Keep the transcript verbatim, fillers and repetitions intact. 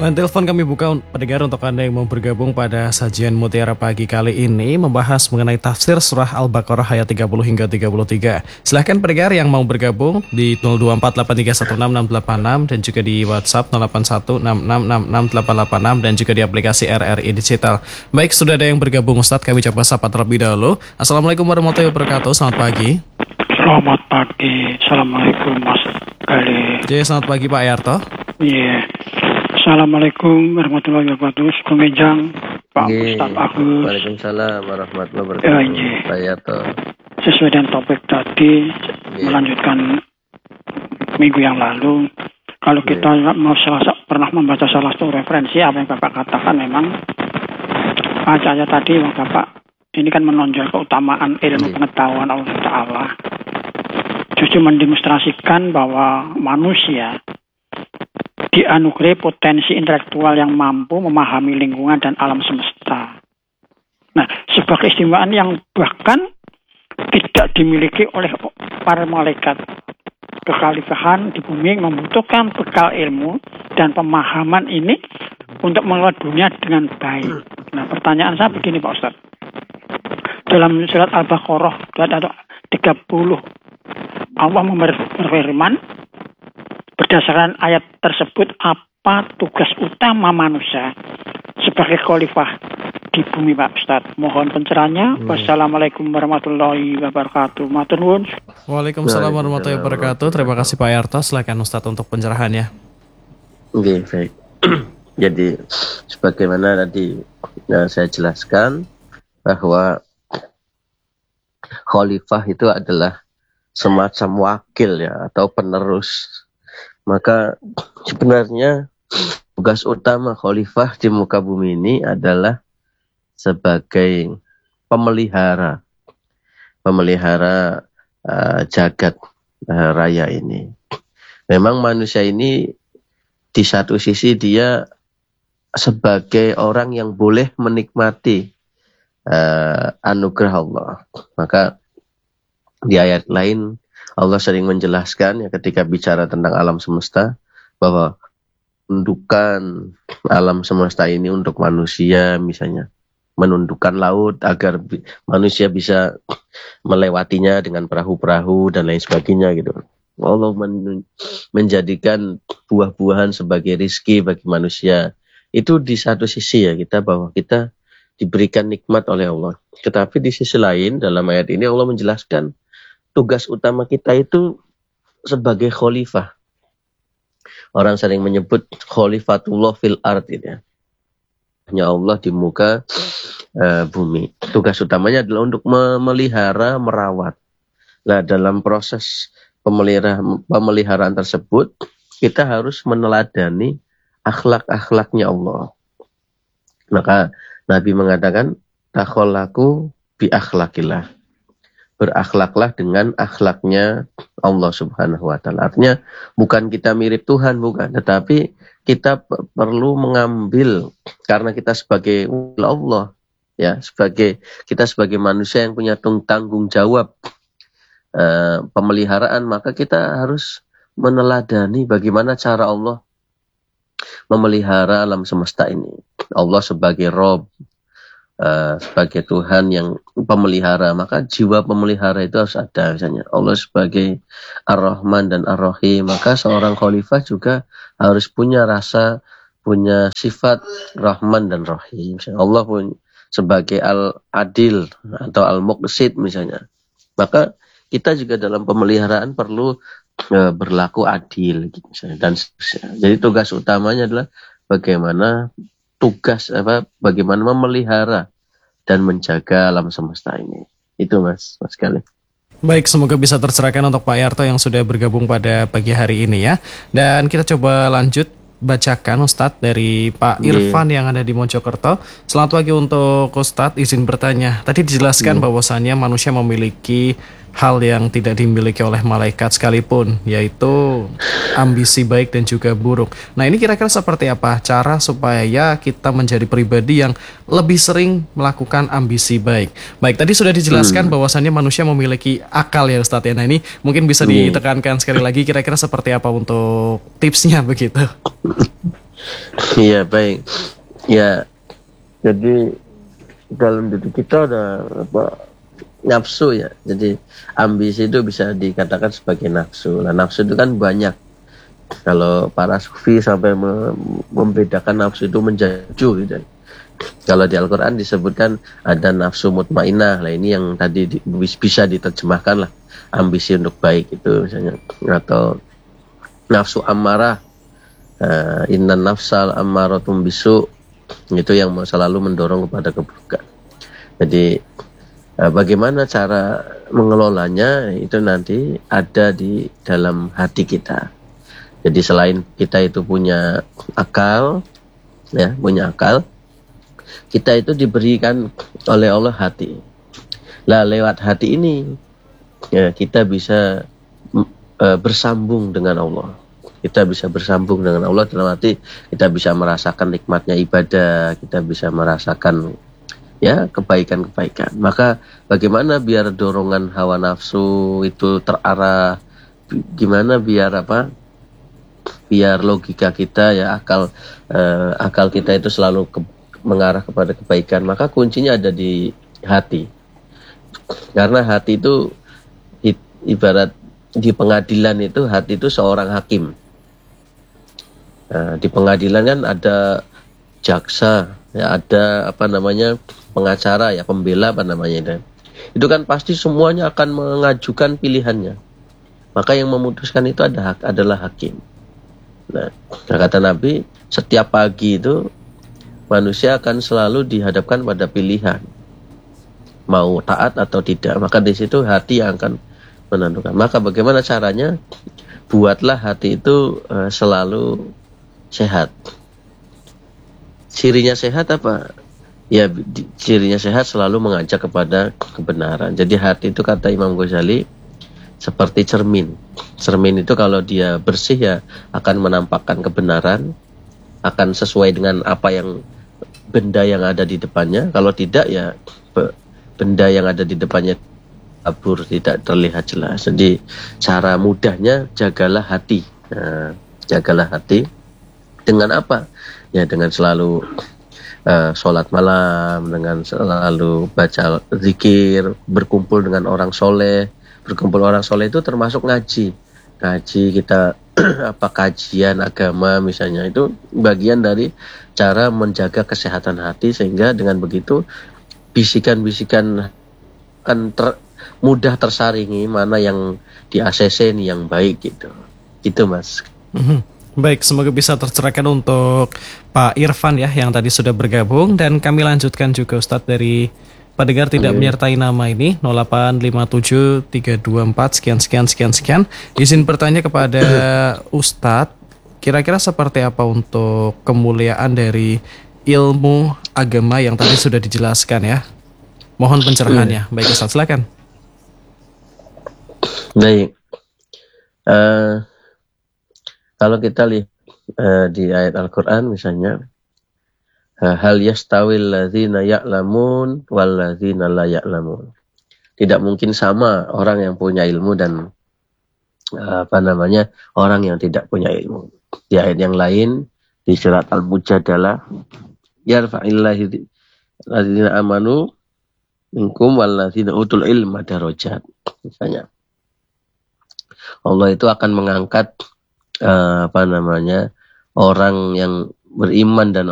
Line telepon kami buka pendengar untuk Anda yang mau bergabung pada sajian Mutiara Pagi kali ini membahas mengenai tafsir surah Al-Baqarah ayat tiga puluh hingga tiga puluh tiga. Silahkan pendengar yang mau bergabung di nol dua empat delapan tiga satu enam enam delapan enam dan juga di WhatsApp nol delapan satu enam enam enam enam delapan delapan enam dan juga di aplikasi R R I Digital. Baik, sudah ada yang bergabung Ustadz, kami coba sapa terlebih dahulu. Assalamualaikum warahmatullahi wabarakatuh, selamat pagi. Selamat pagi, Assalamualaikum Mas Gali. Jadi selamat pagi Pak Yarto. Iya, yeah. Assalamualaikum warahmatullahi wabarakatuh. Pemejang Pak Ye. Ustadz Agus. Waalaikumsalam warahmatullahi wabarakatuh. Ya, yeah. Pak Yarto. Sesuai dengan topik tadi, Yeah. melanjutkan minggu yang lalu. Kalau kita Yeah. mau salah, pernah membaca salah satu referensi, apa yang Bapak katakan memang bacanya tadi, Bapak, ini kan menonjol keutamaan ilmu Yeah. pengetahuan Allah Ta'ala. Justru mendemonstrasikan bahwa manusia dianugerahi potensi intelektual yang mampu memahami lingkungan dan alam semesta. Nah, sebuah keistimewaan yang bahkan tidak dimiliki oleh para malaikat. Kekhalifahan di bumi membutuhkan bekal ilmu dan pemahaman ini untuk mengelola dunia dengan baik. Nah, pertanyaan saya begini Pak Ustadz. Dalam surat Al-Baqarah ayat tiga puluh, Allah berfirman, berdasarkan ayat tersebut, apa tugas utama manusia sebagai khalifah di bumi Pak Ustadz? Mohon pencerahannya. Hmm. Wassalamualaikum warahmatullahi wabarakatuh. Matur nuwun. Waalaikumsalam warahmatullahi wabarakatuh. Terima kasih Pak Yarto. Silakan Ustadz untuk pencerahannya. Oke, baik. Jadi sebagaimana tadi ya, saya jelaskan bahwa khalifah itu adalah semacam wakil ya atau penerus. Maka sebenarnya tugas utama khalifah di muka bumi ini adalah sebagai pemelihara, pemelihara uh, jagat uh, raya ini. Memang manusia ini di satu sisi dia sebagai orang yang boleh menikmati uh, anugerah Allah. Maka di ayat lain Allah sering menjelaskan ya ketika bicara tentang alam semesta bahwa menundukkan alam semesta ini untuk manusia, misalnya menundukkan laut agar bi- manusia bisa melewatinya dengan perahu-perahu dan lain sebagainya gitu. Allah men- menjadikan buah-buahan sebagai rizki bagi manusia. Itu di satu sisi ya kita bahwa kita diberikan nikmat oleh Allah. Tetapi di sisi lain dalam ayat ini Allah menjelaskan tugas utama kita itu sebagai khalifah. Orang sering menyebut khalifatullah fil ard ya. Hanya Allah di muka uh, bumi. Tugas utamanya adalah untuk memelihara, merawat. Nah, dalam proses pemeliharaan, pemeliharaan tersebut, kita harus meneladani akhlak-akhlaknya Allah. Maka Nabi mengatakan, takhallaku bi akhlakillah. Berakhlaklah dengan akhlaknya Allah Subhanahu wa taala. Artinya bukan kita mirip Tuhan, bukan, tetapi kita p- perlu mengambil karena kita sebagai Allah ya, sebagai kita sebagai manusia yang punya tanggung jawab uh, pemeliharaan, maka kita harus meneladani bagaimana cara Allah memelihara alam semesta ini. Allah sebagai Rabb, Uh, sebagai Tuhan yang pemelihara, maka jiwa pemelihara itu harus ada. Misalnya Allah sebagai Ar-Rahman dan Ar-Rahim, maka seorang khalifah juga harus punya rasa, punya sifat Rahman dan Rahim. Misalnya Allah pun sebagai Al-Adil atau Al-Muqsid misalnya, maka kita juga dalam pemeliharaan perlu uh, berlaku adil gitu, misalnya, dan seterusnya. Jadi tugas utamanya adalah bagaimana tugas apa bagaimana memelihara dan menjaga alam semesta ini. Itu Mas, Mas Kali. Baik, semoga bisa tercerahkan untuk Pak Yarto yang sudah bergabung pada pagi hari ini ya. Dan kita coba lanjut bacakan Ustadz dari Pak Irfan yeah. yang ada di Mojokerto. Selamat pagi untuk Ustadz, izin bertanya. Tadi dijelaskan yeah. bahwasannya manusia memiliki hal yang tidak dimiliki oleh malaikat sekalipun, yaitu ambisi baik dan juga buruk. Nah, ini kira-kira seperti apa cara supaya kita menjadi pribadi yang lebih sering melakukan ambisi baik? Baik, tadi sudah dijelaskan hmm. bahwasannya manusia memiliki akal ya Ustadz ya. Nah, ini mungkin bisa ditekankan sekali lagi kira-kira seperti apa untuk tipsnya begitu. Iya, baik. Ya, jadi dalam diri kita ada apa, nafsu ya. Jadi ambisi itu bisa dikatakan sebagai nafsu. Nah, nafsu itu kan banyak. Kalau para sufi sampai mem- membedakan nafsu itu menjadi tujuh gitu. Kalau di Al-Quran disebutkan ada nafsu mutmainah. Lah ini yang tadi di- bis- bisa diterjemahkan lah, ambisi untuk baik itu misalnya. Atau nafsu ammarah, uh, inna nafsal ammaratum bisu, itu yang selalu mendorong kepada keburukan. Jadi uh, bagaimana cara mengelolanya itu nanti ada di dalam hati kita. Jadi selain kita itu punya akal, ya punya akal, kita itu diberikan oleh Allah hati. Lah lewat hati ini ya, kita bisa uh, bersambung dengan Allah. Kita bisa bersambung dengan Allah dalam arti kita bisa merasakan nikmatnya ibadah, kita bisa merasakan ya kebaikan-kebaikan. Maka bagaimana biar dorongan hawa nafsu itu terarah, gimana biar apa? Biar logika kita ya akal uh, akal kita itu selalu ke, mengarah kepada kebaikan. Maka kuncinya ada di hati. Karena hati itu ibarat di pengadilan itu, hati itu seorang hakim. Nah, di pengadilan kan ada jaksa, ya ada apa namanya pengacara, ya pembela apa namanya itu. Itu kan pasti semuanya akan mengajukan pilihannya. Maka yang memutuskan itu ada adalah hakim. Nah, kata Nabi, setiap pagi itu manusia akan selalu dihadapkan pada pilihan, mau taat atau tidak. Maka di situ hati yang akan menentukan. Maka bagaimana caranya? Buatlah hati itu uh, selalu sehat. Cirinya sehat apa? Ya, di, cirinya sehat selalu mengajak kepada kebenaran. Jadi hati itu kata Imam Ghazali seperti cermin. Cermin itu kalau dia bersih ya akan menampakkan kebenaran, akan sesuai dengan apa yang benda yang ada di depannya. Kalau tidak ya benda yang ada di depannya kabur, tidak terlihat jelas. Jadi cara mudahnya jagalah hati. Nah, jagalah hati dengan apa? Ya dengan selalu uh, sholat malam, dengan selalu baca zikir, berkumpul dengan orang soleh. Berkumpul orang soleh itu termasuk ngaji. Ngaji kita apa kajian agama misalnya, itu bagian dari cara menjaga kesehatan hati, sehingga dengan begitu bisikan-bisikan akan ter, mudah tersaringi mana yang di A C C ini yang baik gitu. Gitu Mas. Mm-hmm. Baik, semoga bisa tercerahkan untuk Pak Irfan ya yang tadi sudah bergabung, dan kami lanjutkan juga Ustadz dari pendengar tidak yeah. menyertai nama ini nol delapan lima tujuh tiga dua empat sekian sekian sekian sekian. Izin bertanya kepada Ustadz, kira-kira seperti apa untuk kemuliaan dari ilmu agama yang tadi sudah dijelaskan ya? Mohon pencerahannya. Yeah. Baik Ustadz, silakan. Baik. Uh, Kalau kita lihat uh, di ayat Al-Quran misalnya, hal yastawil ladzina ya'lamun wal ladzina la ya'lamun. Tidak mungkin sama orang yang punya ilmu dan uh, apa namanya orang yang tidak punya ilmu. Di ayat yang lain di surat Al-Mujadalah, yarfa'illahu ladzina amanu minkum wal ladzina utul ilma darajat. Misalnya Allah itu akan mengangkat Uh, apa namanya orang yang beriman dan